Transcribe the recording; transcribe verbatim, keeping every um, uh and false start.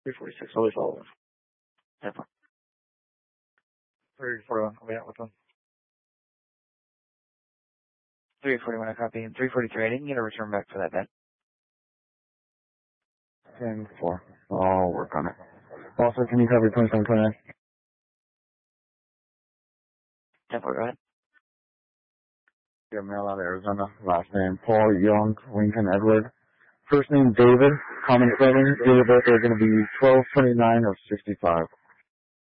three forty-six, always all of ten four. three forty-one, I'll be out with them. three forty-one, I copy. And three forty-three, I didn't get a return back for that bet. ten four. I'll work on it. Also, can you cover twenty-seven twenty-nine? ten four, go ahead. Your mail out of Arizona. Last name, Paul Young, Lincoln Edward. First name, David. Common spelling. Date of birth are going to be twelve twenty-nine of sixty-five.